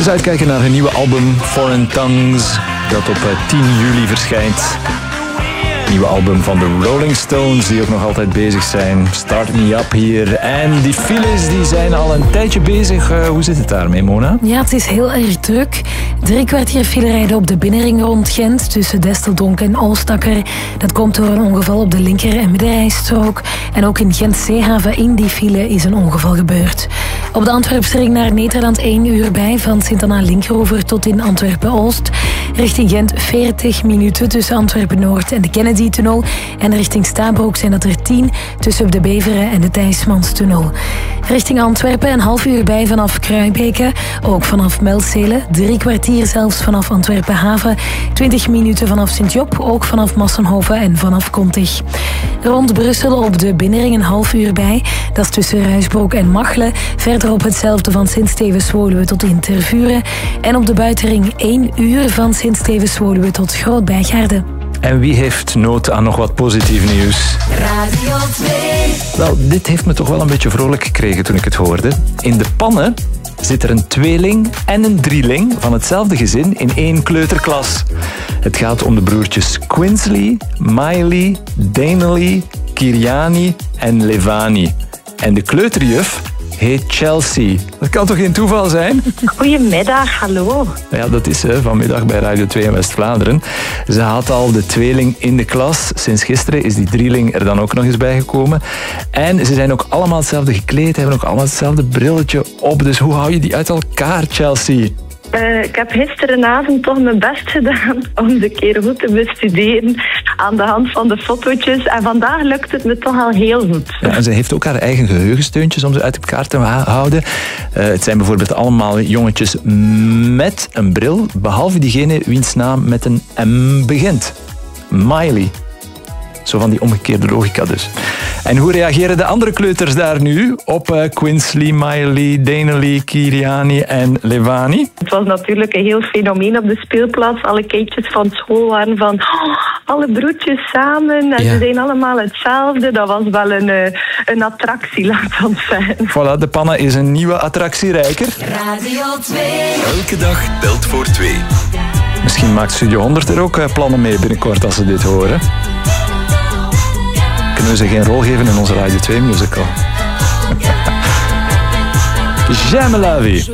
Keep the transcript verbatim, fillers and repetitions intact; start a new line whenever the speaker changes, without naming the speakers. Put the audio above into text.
Dus uitkijken naar hun nieuwe album Foreign Tongues, dat op tien juli verschijnt. Nieuwe album van de Rolling Stones, die ook nog altijd bezig zijn. Start Me Up hier. En die files die zijn al een tijdje bezig. Uh, hoe zit het daarmee, Mona?
Ja, het is heel erg druk. Drie kwartier file rijden op de binnenring rond Gent tussen Desteldonk en Oostakker. Dat komt door een ongeval op de linker- en middenrijstrook. En ook in Gent-Zeehaven in die file is een ongeval gebeurd. Op de Antwerpsring naar Nederland één uur bij, van Sint-Anna-Linkeroever tot in Antwerpen-Oost. Richting Gent veertig minuten tussen Antwerpen-Noord en de Kennedy-tunnel. En richting Stabroek zijn dat er tien tussen de Beveren en de Thijsmanstunnel. Richting Antwerpen een half uur bij vanaf Kruibeke, ook vanaf Melzele. Drie kwartier zelfs vanaf Antwerpen-Haven. twintig minuten vanaf Sint-Job, ook vanaf Massenhoven en vanaf Kontig. Rond Brussel op de binnenring een half uur bij. Dat is tussen Ruisbroek en Machelen. Verder op hetzelfde van Sint-Stevens-Woluwe tot in Tervuren. En op de buitenring één uur van Sint-Stevens-Woluwe tot Groot-Bijgaarden.
En wie heeft nood aan nog wat positief nieuws?
Radio twee.
Wel, dit heeft me toch wel een beetje vrolijk gekregen toen ik het hoorde. In de pannen zit er een tweeling en een drieling van hetzelfde gezin in één kleuterklas. Het gaat om de broertjes Quinsley, Miley, Danely, Kiriani en Levani. En de kleuterjuf heet Chelsea. Dat kan toch geen toeval zijn?
Goedemiddag, hallo.
Ja, dat is ze, vanmiddag bij Radio twee in West-Vlaanderen. Ze had al de tweeling in de klas. Sinds gisteren is die drieling er dan ook nog eens bijgekomen. En ze zijn ook allemaal hetzelfde gekleed, hebben ook allemaal hetzelfde brilletje op. Dus hoe hou je die uit elkaar, Chelsea?
Uh, ik heb gisterenavond toch mijn best gedaan om ze een keer goed te bestuderen aan de hand van de fotootjes. En vandaag lukt het me toch al heel goed.
Ja, en ze heeft ook haar eigen geheugensteuntjes om ze uit elkaar te houden. Uh, het zijn bijvoorbeeld allemaal jongetjes met een bril, behalve diegene wiens naam met een M begint. Miley. Zo van die omgekeerde logica dus. En hoe reageren de andere kleuters daar nu op uh, Quinsley, Miley, Danely, Kiriani en Levani?
Het was natuurlijk een heel fenomeen op de speelplaats. Alle kindjes van school waren van oh, alle broertjes samen en ja. Ze zijn allemaal hetzelfde. Dat was wel een, uh, een attractie, laat ons zeggen.
Voilà, de Panna is een nieuwe attractierijker.
Radio twee.
Elke dag telt voor twee.
Misschien maakt Studio honderd er ook uh, plannen mee binnenkort als ze dit horen. Kunnen we ze geen rol geven in onze Radio twee musical? J'aime la vie.